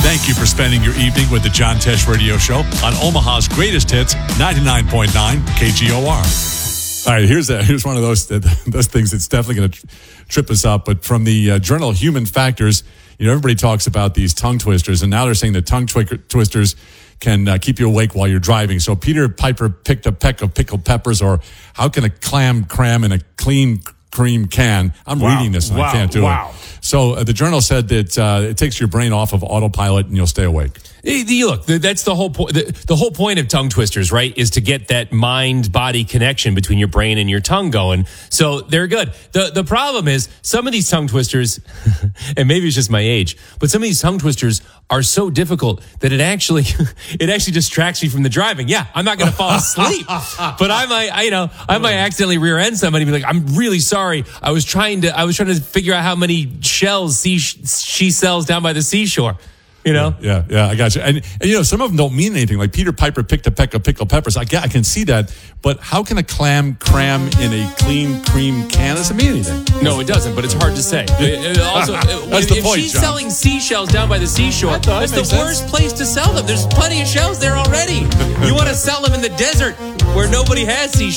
Thank you for spending your evening with the John Tesh Radio Show on Omaha's greatest hits, 99.9 KGOR. All right, here's one of those things that's definitely going to trip us up. But from the Journal of Human Factors, everybody talks about these tongue twisters, and now they're saying that tongue twisters can keep you awake while you're driving. So Peter Piper picked a peck of pickled peppers, or how can a clam cram in a clean cream can? I'm reading this and I can't do it. So the Journal said that it takes your brain off of autopilot and you'll stay awake. Look, that's the whole point. The whole point of tongue twisters, right, is to get that mind-body connection between your brain and your tongue going. So they're good. The problem is some of these tongue twisters, and maybe it's just my age, but some of these tongue twisters are so difficult that it actually distracts me from the driving. Yeah, I'm not going to fall asleep, but I might accidentally rear end somebody and be like, I'm really sorry. I was trying to figure out how many shells she sells down by the seashore. Yeah, I got you. And some of them don't mean anything. Like Peter Piper picked a peck of pickled peppers. I can see that. But how can a clam cram in a clean cream can? Doesn't mean anything. No, it doesn't, but it's hard to say. Also, if she's selling seashells down by the seashore, that's the worst place to sell them. There's plenty of shells there already. You want to sell them in the desert where nobody has seashells.